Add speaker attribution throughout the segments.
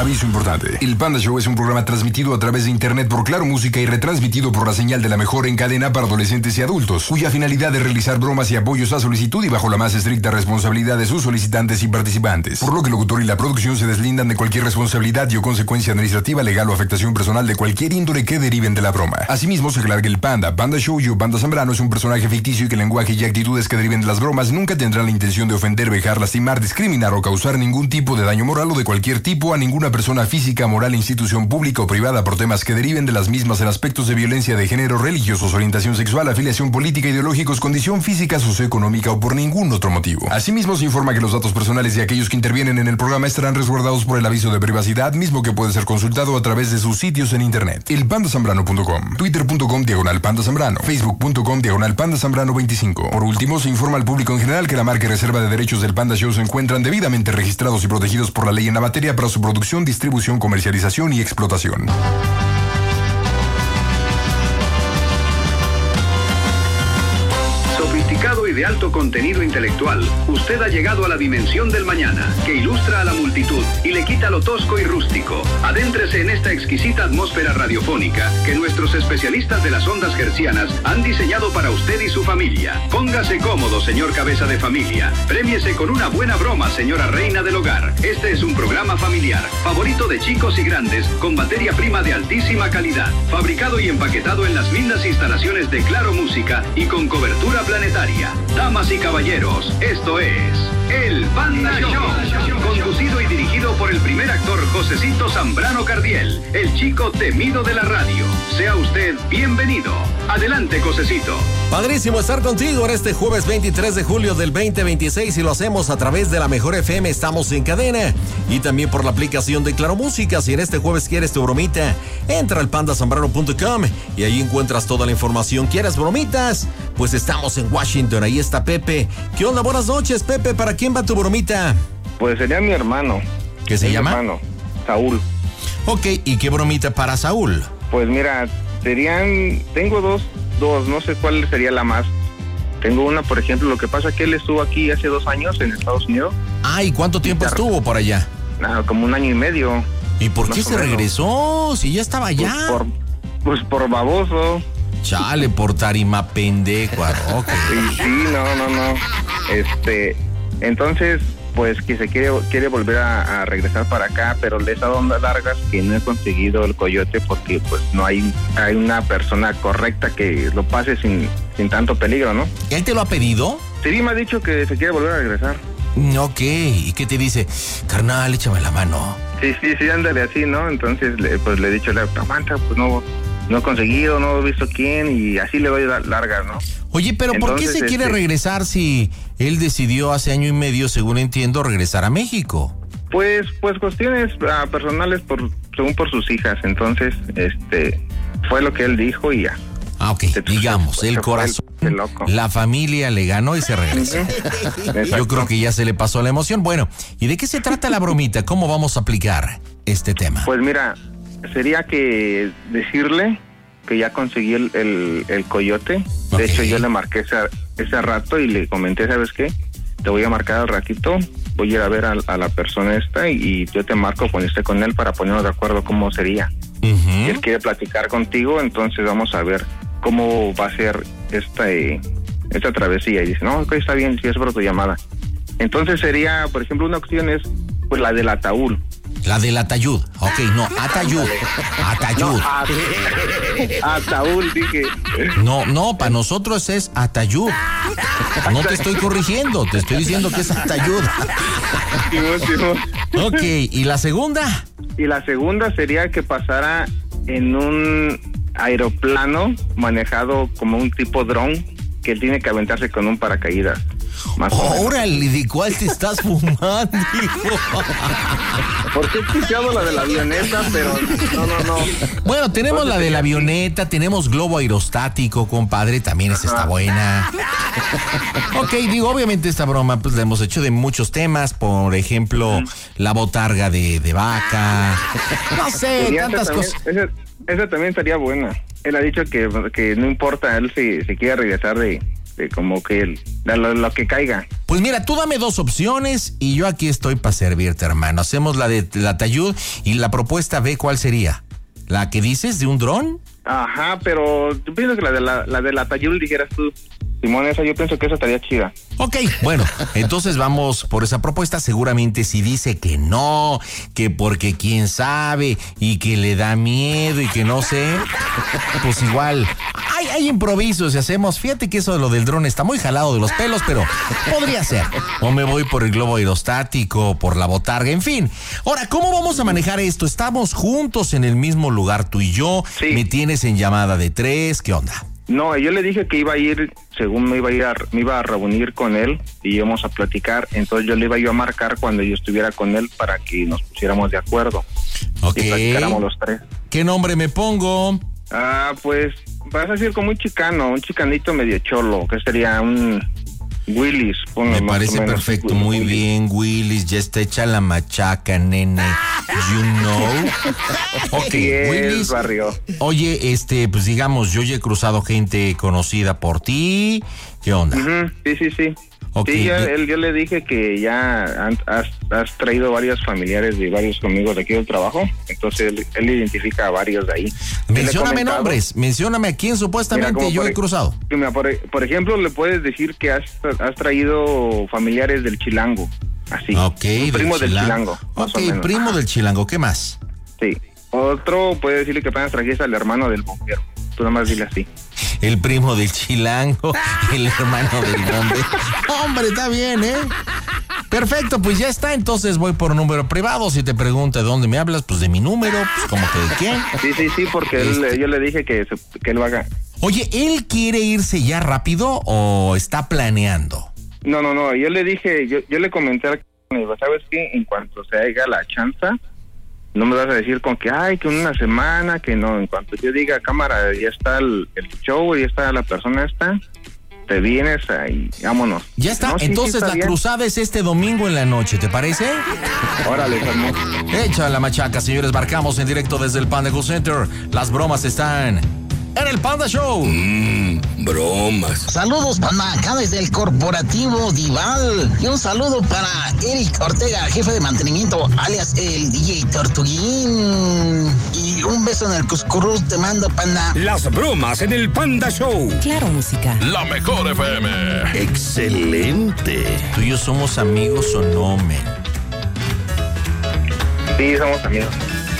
Speaker 1: Aviso importante. El Panda Show es un programa transmitido a través de internet por Claro Música y retransmitido por la señal de la mejor en cadena para adolescentes y adultos, cuya finalidad es realizar bromas y apoyos a solicitud y bajo la más estricta responsabilidad de sus solicitantes y participantes. Por lo que el locutor y la producción se deslindan de cualquier responsabilidad y o consecuencia administrativa, legal o afectación personal de cualquier índole que deriven de la broma. Asimismo, se aclara que el Panda Show y Panda Zambrano es un personaje ficticio y que el lenguaje y actitudes que deriven de las bromas nunca tendrán la intención de ofender, vejar, lastimar, discriminar o causar ningún tipo de daño moral o de cualquier tipo a ninguna persona física, moral, institución pública o privada por temas que deriven de las mismas en aspectos de violencia de género, religiosos, orientación sexual, afiliación política, ideológicos, condición física, socioeconómica o por ningún otro motivo. Asimismo, se informa que los datos personales de aquellos que intervienen en el programa estarán resguardados por el aviso de privacidad, mismo que puede ser consultado a través de sus sitios en internet. elpandazambrano.com, twitter.com/pandazambrano, facebook.com/pandazambrano25. Por último, se informa al público en general que la marca y reserva de derechos del Panda Show se encuentran debidamente registrados y protegidos por la ley en la materia para su producción, distribución, comercialización y explotación.
Speaker 2: Sofisticado y de alto contenido intelectual, usted ha llegado a la dimensión del mañana, que ilustra a la multitud y le quita lo tosco y rústico. Adéntrese en esta exquisita atmósfera radiofónica que nuestros especialistas de las ondas hertzianas han diseñado para usted y su familia. Póngase cómodo, señor cabeza de familia. Prémiese con una buena broma, señora reina del hogar. Este es un programa familiar, favorito de chicos y grandes, con materia prima de altísima calidad, fabricado y empaquetado en las lindas instalaciones de Claro Música y con cobertura planetaria. Damas y caballeros, esto es El Panda Show, conducido y dirigido por el primer actor Josecito Zambrano Cardiel, el chico temido de la radio. Sea usted bienvenido. Adelante, Josecito.
Speaker 3: Padrísimo estar contigo en este jueves 23 de julio del 2026 y lo hacemos a través de la Mejor FM, estamos en cadena y también por la aplicación de Claro Música. Si en este jueves quieres tu bromita, entra al pandazambrano.com y ahí encuentras toda la información. ¿Quieres bromitas? Pues estamos en Washington, ahí está Pepe. ¿Qué onda? Buenas noches, Pepe, ¿para quién va tu bromita?
Speaker 4: Pues sería mi hermano.
Speaker 3: ¿Qué se llama?
Speaker 4: Hermano, Saúl.
Speaker 3: Ok, ¿y qué bromita para Saúl?
Speaker 4: Pues mira, tengo dos, no sé cuál sería la más. Tengo una, por ejemplo, lo que pasa es que él estuvo aquí hace 2 años en Estados Unidos.
Speaker 3: Ah, ¿y cuánto tiempo estuvo por allá?
Speaker 4: Como 1 año y medio.
Speaker 3: ¿Y por qué se regresó? Si ya estaba allá.
Speaker 4: Pues por baboso.
Speaker 3: Chale, por tarima pendejo. Okay.
Speaker 4: Sí, no. Entonces, pues que se quiere volver a regresar para acá, pero le he dado ondas largas que no he conseguido el coyote porque pues no hay una persona correcta que lo pase sin tanto peligro, ¿no?
Speaker 3: ¿Él te lo ha pedido?
Speaker 4: Sí, me ha dicho que se quiere volver a regresar.
Speaker 3: Ok, ¿y qué te dice? Carnal, échame la mano.
Speaker 4: Sí, ándale así, ¿no? Entonces, pues le he dicho, aguanta, pues no he conseguido, no he visto quién, y así le doy largas, ¿no?
Speaker 3: Oye, pero ¿por qué se quiere regresar si él decidió hace 1 año y medio, según entiendo, regresar a México?
Speaker 4: Pues cuestiones personales según por sus hijas, entonces, fue lo que él dijo y ya.
Speaker 3: Ah, ok, digamos, el corazón, la familia le ganó y se regresó. Yo creo que ya se le pasó la emoción. Bueno, ¿y de qué se trata la bromita? ¿Cómo vamos a aplicar este tema?
Speaker 4: Pues mira, sería que decirle que ya conseguí el coyote. De hecho, yo le marqué ese rato y le comenté, ¿sabes qué? Te voy a marcar al ratito, voy a ir a ver a la persona esta y yo te marco cuando esté con él para ponernos de acuerdo cómo sería. Si él quiere platicar contigo, entonces vamos a ver cómo va a ser esta travesía. Y dice, no, ok, está bien, si es por tu llamada. Entonces sería, por ejemplo, una opción es pues la del ataúd.
Speaker 3: La del atayud. Ok, no, atayud. Atayud.
Speaker 4: No, ataúd, dije.
Speaker 3: No, para nosotros es atayud. No te estoy corrigiendo, te estoy diciendo que es atayud. Ok, ¿y la segunda?
Speaker 4: Y la segunda sería que pasara en un aeroplano manejado como un tipo dron, que él tiene que aventarse con un paracaídas.
Speaker 3: Órale, ¿de cuál te estás fumando, hijo?
Speaker 4: Porque he escuchado la de la avioneta, pero no.
Speaker 3: Bueno, tenemos la de la avioneta, tenemos globo aerostático, compadre, también esa está buena. Ok, digo, obviamente esta broma pues la hemos hecho de muchos temas, por ejemplo, la botarga de vaca, no sé, tantas cosas.
Speaker 4: Esa también estaría buena. Él ha dicho que no importa, él se quiere regresar de como que lo que caiga.
Speaker 3: Pues mira, tú dame 2 opciones y yo aquí estoy para servirte, hermano. Hacemos la de la Tayud y la propuesta B, ¿cuál sería? ¿La que dices de un dron?
Speaker 4: Ajá, pero yo pienso que la de la Tayul dijeras tú, Simón, esa yo pienso que esa estaría chida.
Speaker 3: Ok, bueno, entonces vamos por esa propuesta. Seguramente si dice que no, que porque quién sabe y que le da miedo y que no sé, pues igual hay improvisos y hacemos. Fíjate que eso de lo del dron está muy jalado de los pelos, pero podría ser. O me voy por el globo aerostático, por la botarga, en fin. Ahora, ¿cómo vamos a manejar esto? Estamos juntos en el mismo lugar tú y yo.
Speaker 4: Sí.
Speaker 3: Me tienes en llamada de 3, ¿qué onda?
Speaker 4: No, yo le dije que iba a ir, según me iba a reunir con él y íbamos a platicar, entonces yo le iba yo a marcar cuando yo estuviera con él para que nos pusiéramos de acuerdo.
Speaker 3: Ok.
Speaker 4: Y platicáramos los 3.
Speaker 3: ¿Qué nombre me pongo?
Speaker 4: Pues vas a decir como un chicanito medio cholo, que sería un Willis.
Speaker 3: Me parece perfecto, muy
Speaker 4: Willis.
Speaker 3: bien, Willis, ya está hecha la machaca, nene, you know. Ok,
Speaker 4: Sí es,
Speaker 3: Willis,
Speaker 4: barrio.
Speaker 3: oye, pues digamos, yo ya he cruzado gente conocida por ti, ¿qué onda?
Speaker 4: Ujú, sí.
Speaker 3: Ok,
Speaker 4: Sí,
Speaker 3: bien.
Speaker 4: yo le dije que ya has traído varios familiares de varios amigos de aquí del trabajo, entonces él identifica a varios de ahí.
Speaker 3: Mencióname nombres, mencióname a quién supuestamente
Speaker 4: Mira,
Speaker 3: yo he cruzado.
Speaker 4: Mira, por ejemplo, le puedes decir que has traído familiares del Chilango, así.
Speaker 3: Ok,
Speaker 4: Un primo del Chilango, más
Speaker 3: Ok,
Speaker 4: o menos.
Speaker 3: primo del Chilango, ¿qué más?
Speaker 4: Sí. Otro puede decirle que apenas trajiste al hermano del bombero. Tú nada más dile así.
Speaker 3: El primo del Chilango, el hermano del bombero. Hombre, está bien, ¿eh? Perfecto, pues ya está, entonces voy por número privado. Si te pregunta de dónde me hablas, pues de mi número, pues como que de quién.
Speaker 4: Sí, porque yo le dije que él va a...
Speaker 3: Oye, ¿él quiere irse ya rápido o está planeando?
Speaker 4: No, yo le dije, yo le comenté, ¿sabes qué? En cuanto se haga la chanza, no me vas a decir con que, que una semana, que no, en cuanto yo diga, cámara, ya está el show, ya está la persona esta, te vienes ahí, vámonos.
Speaker 3: Ya está,
Speaker 4: No, sí,
Speaker 3: entonces
Speaker 4: está
Speaker 3: la
Speaker 4: bien.
Speaker 3: cruzada es este domingo en la noche, ¿te parece?
Speaker 4: Órale, hermano.
Speaker 3: Echa la machaca, señores, marcamos en directo desde el Panda Cool Center. Las bromas están en el Panda Show.
Speaker 5: Bromas.
Speaker 6: Saludos, Panda, acá desde el corporativo Dival. Y un saludo para Eric Ortega, jefe de mantenimiento, alias el DJ Tortuguín. Y un beso en el cuscurrus te mando, Panda.
Speaker 5: Las bromas en el Panda Show.
Speaker 7: Claro, música.
Speaker 5: La mejor FM. Excelente.
Speaker 3: ¿Tú y yo somos amigos o no, men?
Speaker 4: Sí, somos amigos.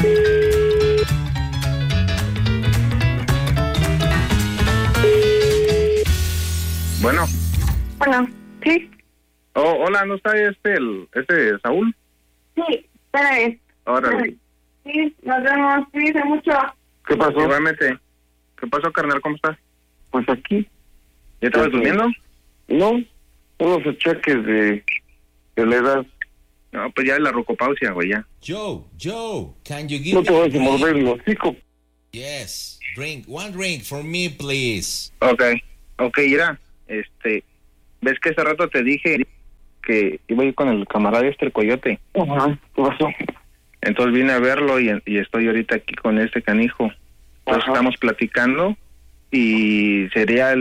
Speaker 4: Bueno.
Speaker 8: Bueno, sí.
Speaker 4: Hola, ¿no está este Saúl?
Speaker 8: Sí, espérame.
Speaker 4: Órale.
Speaker 8: Sí, nos vemos. Cuídense mucho.
Speaker 4: ¿Qué pasó? Igualmente. ¿Qué pasó, carnal? ¿Cómo estás? Pues aquí. ¿Ya estabas durmiendo?
Speaker 9: No, unos achaques de la edad.
Speaker 4: No, pues ya es la rocopausia, güey, ya.
Speaker 3: Joe, can you give
Speaker 9: No te vas a morder el hocico.
Speaker 3: Yes, one drink for me, please.
Speaker 4: Ok, mira, ¿ves que hace rato te dije que iba a ir con el camarada el Coyote?
Speaker 9: Ajá, ¿qué pasó?
Speaker 4: Entonces vine a verlo y estoy ahorita aquí con este canijo. Entonces estamos platicando y sería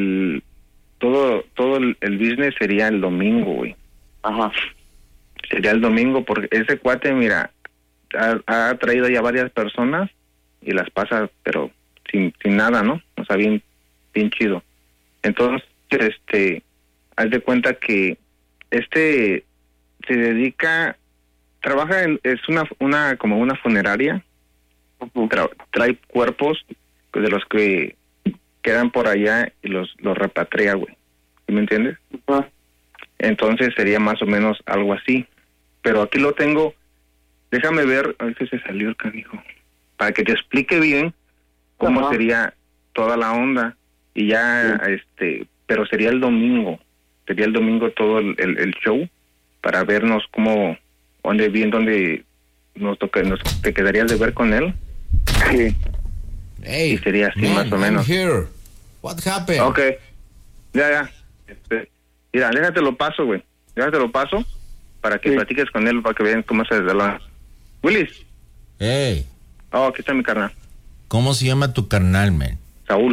Speaker 4: todo el business sería el domingo, güey.
Speaker 9: Ajá.
Speaker 4: Sería el domingo porque ese cuate, mira, ha traído ya varias personas y las pasa, pero sin nada, ¿no? O sea, bien chido. Entonces, haz de cuenta que se dedica, trabaja es como una funeraria. Trae cuerpos de los que quedan por allá y los repatria, güey. ¿Sí me entiendes? Entonces sería más o menos algo así. Pero aquí lo tengo. Déjame ver. A ver si se salió el canijo. Para que te explique bien cómo sería toda la onda. Y ya, pero sería el domingo. Sería el domingo todo el show. Para vernos dónde te quedarías de ver con él. Sí.
Speaker 3: Hey,
Speaker 4: y sería así
Speaker 3: man,
Speaker 4: más o menos.
Speaker 3: I'm here. What happened?
Speaker 4: Ok. Ya. Mira, déjate lo paso, güey. Para que platiques con él, para que vean cómo se desde Willis.
Speaker 3: Hey.
Speaker 4: Aquí está mi carnal.
Speaker 3: ¿Cómo se llama tu carnal, man?
Speaker 4: Saúl.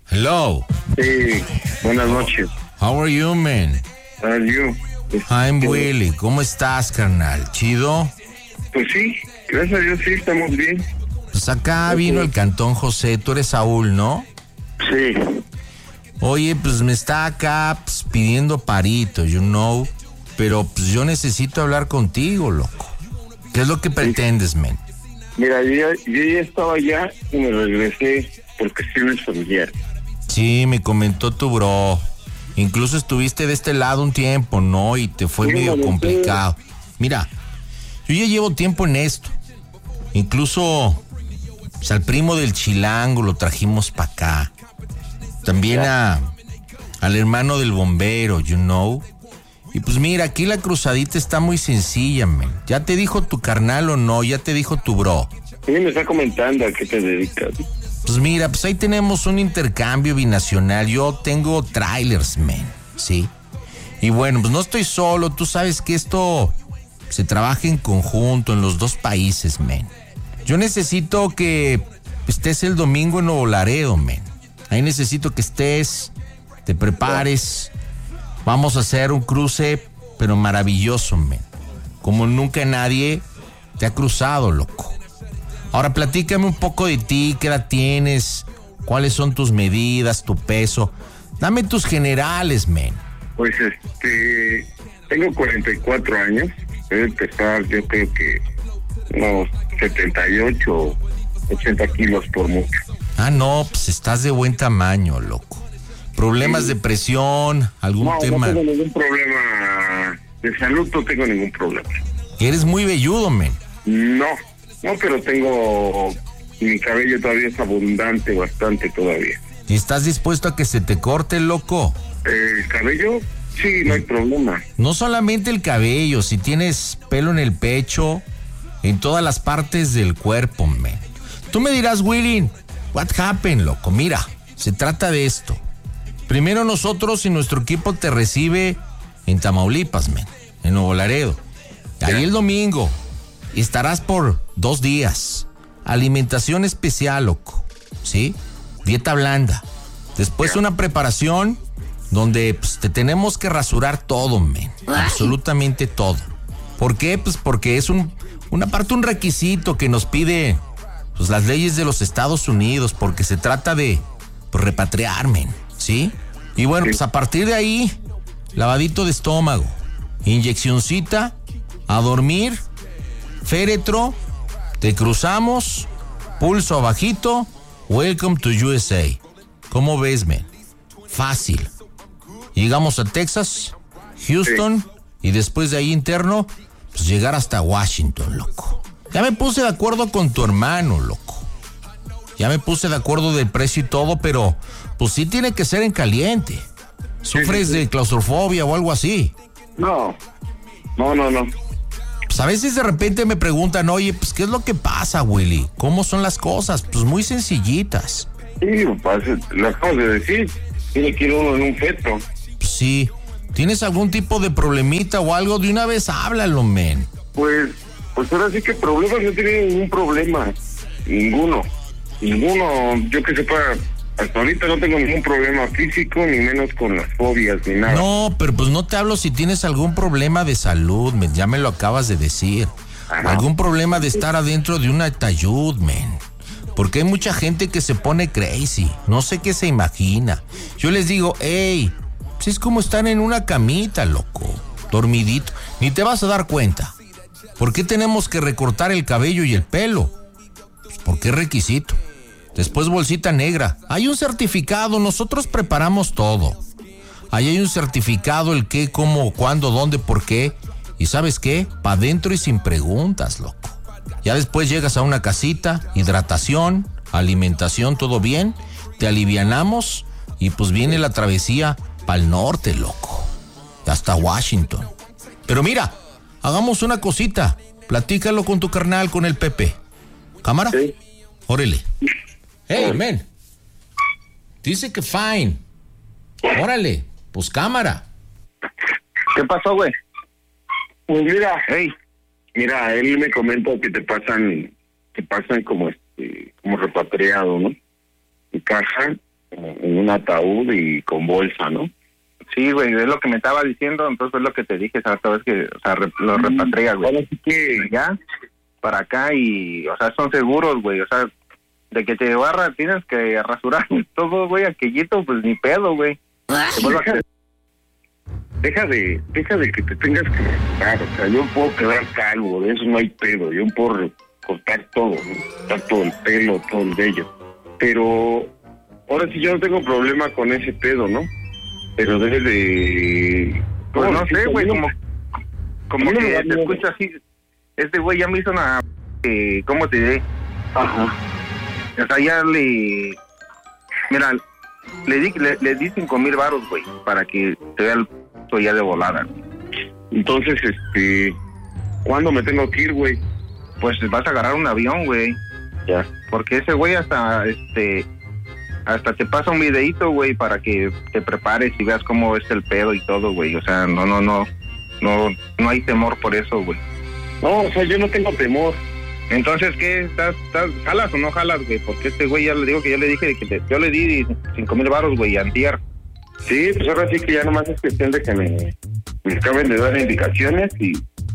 Speaker 3: Hello.
Speaker 9: Sí, buenas noches.
Speaker 3: How are you, man?
Speaker 9: How are you?
Speaker 3: I'm Willy. ¿Cómo estás, carnal? ¿Chido?
Speaker 9: Pues sí, gracias a Dios sí, estamos bien.
Speaker 3: Pues acá vino el Cantón José. Tú eres Saúl, ¿no?
Speaker 9: Sí.
Speaker 3: Oye, pues me está acá pidiendo parito, you know. Pero pues yo necesito hablar contigo, loco. ¿Qué es lo que pretendes, men?
Speaker 9: Mira, yo ya estaba allá y me regresé por cuestiones familiares.
Speaker 3: Sí, me comentó tu bro. Incluso estuviste de este lado un tiempo, ¿no? Y te fue medio complicado. Mira, yo ya llevo tiempo en esto. Incluso pues, al primo del Chilango lo trajimos para acá. También al hermano del bombero, you know. Y pues mira, aquí la cruzadita está muy sencilla, men. ¿Ya te dijo tu carnal o no? ¿Ya te dijo tu bro?
Speaker 9: Sí, me está comentando a qué te dedicas.
Speaker 3: Pues mira, pues ahí tenemos un intercambio binacional. Yo tengo trailers, men, ¿sí? Y bueno, pues no estoy solo. Tú sabes que esto se trabaja en conjunto en los dos países, men. Yo necesito que estés el domingo en Nuevo Laredo, men. Ahí necesito que estés, te prepares. Vamos a hacer un cruce, pero maravilloso, men. Como nunca nadie te ha cruzado, loco. Ahora platícame un poco de ti, qué edad tienes, cuáles son tus medidas, tu peso. Dame tus generales, men.
Speaker 9: Pues tengo 44 años. Debe pesar, yo creo que unos 78, 80 kilos por mucho.
Speaker 3: Ah, no, pues estás de buen tamaño, loco. ¿Problemas de presión? ¿Algún tema?
Speaker 9: No tengo ningún problema de salud, no tengo ningún problema.
Speaker 3: Eres muy velludo, men.
Speaker 9: No, pero mi cabello todavía es abundante, bastante todavía.
Speaker 3: ¿Y estás dispuesto a que se te corte, loco?
Speaker 9: ¿El cabello? Sí, no hay problema.
Speaker 3: No solamente el cabello, si tienes pelo en el pecho, en todas las partes del cuerpo, men. Tú me dirás, Willy, what happened, loco? Mira, se trata de esto. Primero nosotros y nuestro equipo te recibe en Tamaulipas, men, en Nuevo Laredo. Ahí el domingo estarás por 2 días. Alimentación especial, loco, ¿sí? Dieta blanda. Después una preparación donde pues, te tenemos que rasurar todo, men. Absolutamente todo. ¿Por qué? Pues porque es un requisito que nos pide pues, las leyes de los Estados Unidos, porque se trata de pues, repatriar, men. ¿Sí? Y bueno, pues a partir de ahí, lavadito de estómago, inyeccioncita, a dormir, féretro, te cruzamos, pulso abajito, welcome to USA. ¿Cómo ves, men? Fácil. Llegamos a Texas, Houston, y después de ahí interno, pues llegar hasta Washington, loco. Ya me puse de acuerdo con tu hermano, loco. Ya me puse de acuerdo del precio y todo, pero pues sí tiene que ser en caliente. ¿Sufres de claustrofobia o algo así?
Speaker 9: No.
Speaker 3: Pues a veces de repente me preguntan, oye, pues ¿qué es lo que pasa, Willy? ¿Cómo son las cosas? Pues muy sencillitas.
Speaker 9: Sí, pues, lo acabas de decir. Tiene que ir uno en un feto.
Speaker 3: Pues sí. ¿Tienes algún tipo de problemita o algo? De una vez háblalo, men.
Speaker 9: Pues ahora sí que problemas, no tiene ningún problema. Ninguno, yo que sepa, hasta ahorita no tengo ningún problema físico, ni menos con las fobias, ni nada.
Speaker 3: No, pero pues no te hablo si tienes algún problema de salud, men, ya me lo acabas de decir. Ajá. Algún problema de estar adentro de un ataúd, men. Porque hay mucha gente que se pone crazy, no sé qué se imagina. Yo les digo, hey, pues es como estar en una camita, loco, dormidito, ni te vas a dar cuenta. ¿Por qué tenemos que recortar el cabello y el pelo? Pues porque es requisito. Después bolsita negra. Hay un certificado, nosotros preparamos todo. Ahí hay un certificado, el qué, cómo, cuándo, dónde, por qué. Y ¿sabes qué? Pa' adentro y sin preguntas, loco. Ya después llegas a una casita, hidratación, alimentación, todo bien. Te alivianamos y pues viene la travesía pa'l norte, loco. Hasta Washington. Pero mira, hagamos una cosita. Platícalo con tu carnal, con el Pepe. ¿Cámara?
Speaker 9: Sí.
Speaker 3: Órale. Hey, man. Dice que fine. Órale, pues cámara.
Speaker 9: ¿Qué pasó, güey? Pues mira, él me comenta que te pasan como repatriado, ¿no? En caja, en un ataúd y con bolsa, ¿no?
Speaker 4: Sí, güey, es lo que me estaba diciendo, entonces es lo que te dije, ¿sabes? Que, o sea, lo repatria, güey.
Speaker 9: Así que
Speaker 4: ya, para acá y, o sea, son seguros, güey, o sea, de que te barra tienes que rasurar todo, güey, aquellito, pues ni pedo, güey.
Speaker 9: Deja de que te tengas que cortar, o sea, yo puedo quedar calvo, de eso no hay pedo, yo puedo cortar todo, ¿no? Cortar todo el pelo, todo el vello, pero ahora sí yo no tengo problema con ese pedo, ¿no? Pero debe de...
Speaker 4: Pues no sé, güey, como
Speaker 9: no
Speaker 4: que
Speaker 9: me
Speaker 4: te escucha así, este güey ya me hizo una... ¿cómo te diré?
Speaker 9: Ajá.
Speaker 4: O sea, ya mira, le di 5,000 varos, güey, para que te vea el ya de volada.
Speaker 9: Entonces, ¿cuándo me tengo que ir, güey?
Speaker 4: Pues vas a agarrar un avión, güey.
Speaker 9: Ya.
Speaker 4: Porque ese güey hasta te pasa un videíto, güey, para que te prepares y veas cómo es el pedo y todo, güey. O sea, no hay temor por eso, güey.
Speaker 9: No, o sea, yo no tengo temor.
Speaker 4: Entonces, ¿qué? ¿Jalas o no jalas, güey? Porque este güey ya le digo que yo le dije que yo le di 5,000 varos, güey, antier.
Speaker 9: Sí, pues ahora sí que ya nomás es cuestión de que me acaben de dar indicaciones y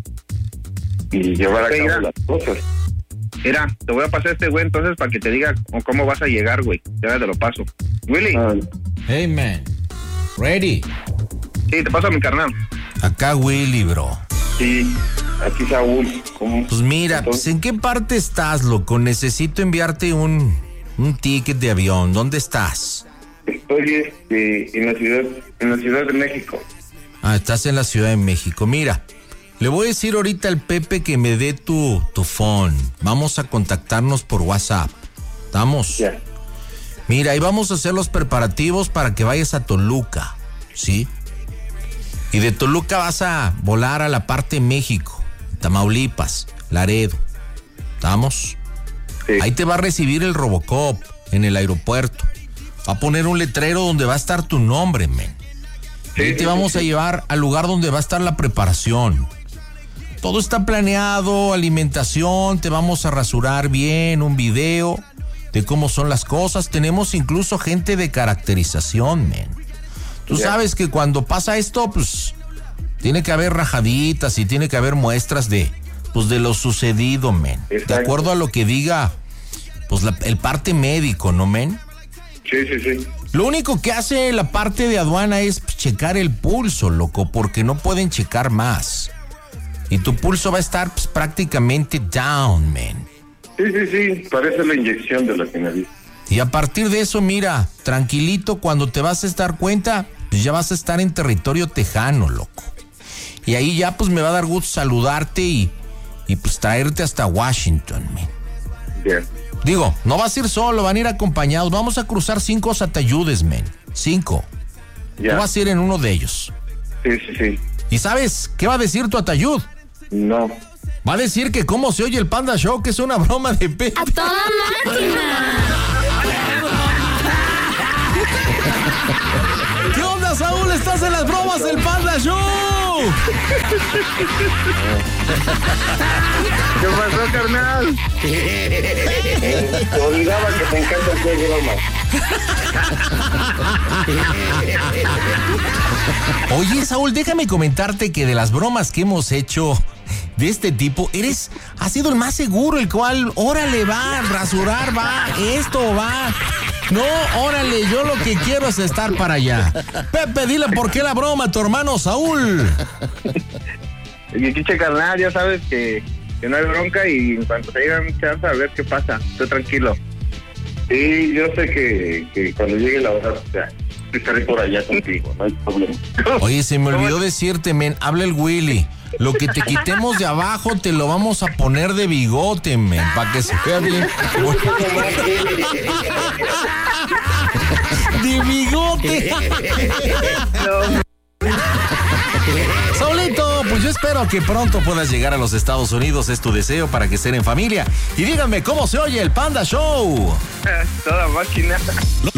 Speaker 9: llevar a cabo las cosas.
Speaker 4: Mira, te voy a pasar este güey entonces para que te diga cómo vas a llegar, güey. Ya te lo paso. Willy.
Speaker 3: Hey, man. Ready.
Speaker 4: Sí, te paso a mi carnal.
Speaker 3: Acá Willy, bro.
Speaker 9: Sí, aquí Saúl. ¿Cómo?
Speaker 3: Pues mira, pues, ¿en qué parte estás, loco? Necesito enviarte un ticket de avión. ¿Dónde estás?
Speaker 9: Estoy en la Ciudad de México.
Speaker 3: Ah, estás en la Ciudad de México. Mira, le voy a decir ahorita al Pepe que me dé tu phone. Vamos a contactarnos por WhatsApp. ¿Estamos?
Speaker 9: Ya.
Speaker 3: Mira, y vamos a hacer los preparativos para que vayas a Toluca, ¿sí? Y de Toluca vas a volar a la parte de México, Tamaulipas, Laredo. ¿Estamos?
Speaker 9: Sí.
Speaker 3: Ahí te va a recibir el Robocop en el aeropuerto. Va a poner un letrero donde va a estar tu nombre, men.
Speaker 9: Sí,
Speaker 3: y te vamos a llevar al lugar donde va a estar la preparación. Todo está planeado, alimentación, te vamos a rasurar bien, un video de cómo son las cosas. Tenemos incluso gente de caracterización, men. Tú sabes que cuando pasa esto, pues, tiene que haber rajaditas y tiene que haber muestras de lo sucedido, men.
Speaker 9: Exacto.
Speaker 3: De acuerdo a lo que diga, pues, el parte médico, ¿no, men?
Speaker 9: Sí.
Speaker 3: Lo único que hace la parte de aduana es checar el pulso, loco, porque no pueden checar más. Y tu pulso va a estar pues, prácticamente down, man.
Speaker 9: Sí, parece la inyección de la que me dice.
Speaker 3: Y a partir de eso, mira, tranquilito, cuando te vas a dar cuenta, pues ya vas a estar en territorio tejano, loco. Y ahí ya pues me va a dar gusto saludarte y pues traerte hasta Washington, man.
Speaker 9: Ya.
Speaker 3: Digo, no vas a ir solo, van a ir acompañados. Vamos a cruzar 5 atayudes, men. 5.
Speaker 9: Ya.
Speaker 3: Tú vas a ir en uno de ellos.
Speaker 9: Sí.
Speaker 3: ¿Y sabes qué va a decir tu atayud?
Speaker 9: No.
Speaker 3: Va a decir que cómo se oye el Panda Show, que es una broma de pe...
Speaker 7: ¡A toda máquina!
Speaker 3: ¿Qué onda, Saúl? Estás en las bromas del Panda Show.
Speaker 4: ¿Qué pasó, carnal?
Speaker 9: Te olvidaba que te encanta hacer bromas.
Speaker 3: Oye, Saúl, déjame comentarte que de las bromas que hemos hecho de este tipo, has sido el más seguro, el cual, órale, va, rasurar, va, esto va. No, órale, yo lo que quiero es estar para allá. Pepe, dile por qué la broma a tu hermano Saúl.
Speaker 4: Y chiche, carnal, ya sabes que no hay bronca y en cuanto te digan chance a ver qué pasa, estoy tranquilo.
Speaker 9: Sí, yo sé que cuando llegue la hora, o sea, estaré por allá contigo, no hay problema.
Speaker 3: Oye, se me olvidó decirte, men, habla el Willy. Lo que te quitemos de abajo te lo vamos a poner de bigote, men, para que se vea bien. De bigote. Saulito, pues yo espero que pronto puedas llegar a los Estados Unidos, es tu deseo para que estén en familia. Y díganme cómo se oye el Panda Show.
Speaker 4: Toda máquina.